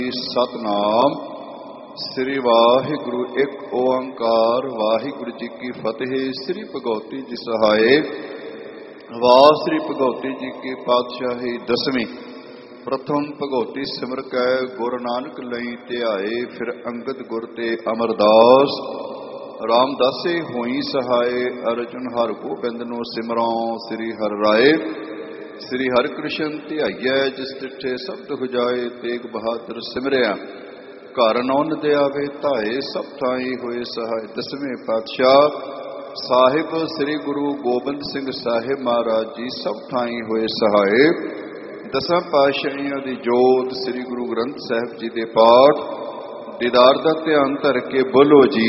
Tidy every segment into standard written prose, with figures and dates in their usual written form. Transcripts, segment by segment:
सतनाम श्री वाहिगुरु एक ओंकार वाहिगुरु जी की फतेह। श्री भगवती जी सहाय। वाह श्री भगवती जी की पातशाही दसवीं। प्रथम भगवती सिमर कै गुरु नानक लई ध्याए, फिर अंगद गुर ते अमरदास। रामदासे होई सहाय, अर्जुन हर गोबिंद नो सिमरों श्री हर राय। श्री हर कृष्ण ध्याइयै, जिस तिठे शब्द हो जाए, तेग बहादुर सिमरिया। घर नौन दे आवे धाए, सब थाई होए सहाय। दसवें पातशाह साहिब श्री गुरु गोबिंद सिंह साहिब महाराज जी सब थाई होए सहाय। दसां पातशाहियां दी जोत श्री गुरु ग्रंथ साहिब जी दे पाठ दीदार दा ध्यान धर के बोलो जी।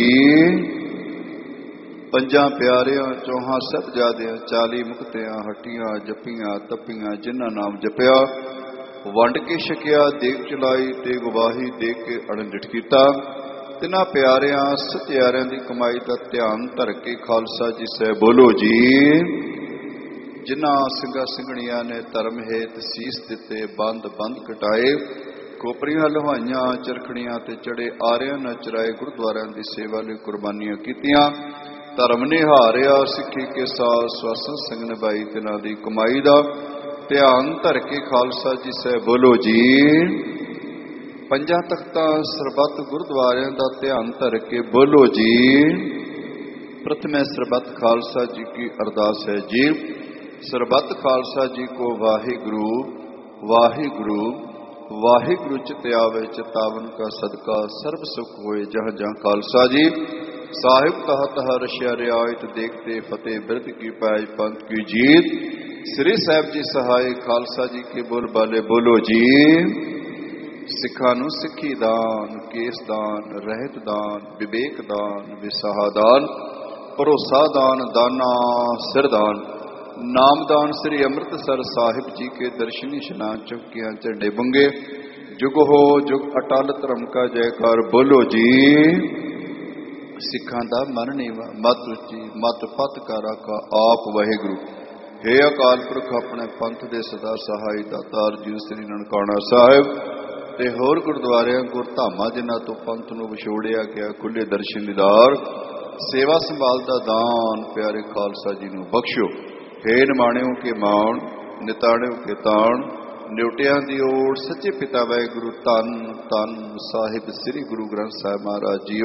पंजां प्यारियां चौहां साहिबजादियां 40 मुक्तियां हटियां जपियां तपियां, जिन्हां नाम जपिया वंड के छकिया। देग चलाई ते गवाही दे के अणडिठ कीता। तिन्हां प्यारियां सत्यारियां दी कमाई दा ध्यान धर के खालसा जी सह बोलो जी। जिन्हां ਸਿੰਘਾਂ ਸਿੰਘਣੀਆਂ ने धर्म हेत सीस दिते, बंद बंद कटाए। खोपरियां लुहाइयां चरखड़ियां ते चढ़े, आरियां न चराए। गुरुद्वारियां दी सेवा लई कुर्बानियां कीतियां। धर्म निहारिया सिੱਖੀ के साथ ਸਵਾਸਨ ਸਿੰਘ ਨਿਭਾਈ। तिन्हां दी कमाई दा ध्यान धर के खालसा जी सह बोलो जी। पंजां तख्तां सरबत गुरुद्वारियां दा ध्यान धर के बोलो जी। प्रथम सरबत खालसा जी की अरदास है जी। सरबत खालसा जी को वाहिगुरु वाहिगुरु वाहिगुरु चित आवे, चितावन का सदका सर्व सुख होए। जहाँ जहाँ खालसा जी साहिब कहा तहा रशिया रियायत, देखते फतेह बिरद की पैज पंथ की जीत। श्री साहिब जी सहाय, खालसा जी के बोल बाले बोलो जी। सिखा नूं सिੱਖੀ दान, केस दान, रहत दान, विवेक दान, विसाहा दान, भरोसा दान, दाना सिरदान, नामदान। श्री अमृतसर साहिब जी के दर्शनी स्नान चौकियां झंडे बंगे। जुग हो जुग अटल धर्म का जयकार बोलो जी। सिखां दा मन नीवा, मत उची मत पत कर आका आप वाहिगुरु। हे अकाल पुरख अपने पंथ दे सदा सहाय, दातार जी श्री ननकाना साहिब ते होर गुरुद्वारियां गुरधामां जिन्हां तो पंथ नूं विछोड़िया गया, खुले दर्शन दीदार सेवा संभाल दा दान प्यारे खालसा जी नूं बख्शो। हे निमाणिओ के माण, निताणिओ के ताण, न्योटियां दी ओट सच्चे पिता वाहिगुरु। धन धन साहिब श्री गुरु ग्रंथ साहिब महाराज जी।